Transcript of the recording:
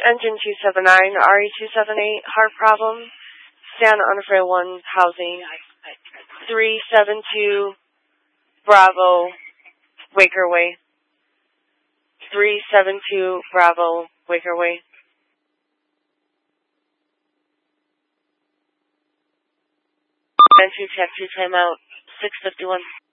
Engine 279, RE278, heart problem, stand on Fray 1 housing, 372 Bravo, Waker Way. 372 Bravo, Waker Way. And 2 check, 2 timeout, 651.